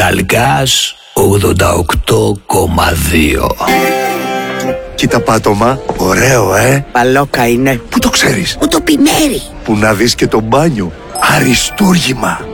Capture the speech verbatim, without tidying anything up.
Ταλκάς ογδόντα οκτώ κόμμα δύο. Κοίτα πάτωμα, ωραίο ε. Παλόκα είναι. Πού το ξέρεις? Μου το πει Μέρη. Που να δεις και το μπάνιο, αριστούργημα.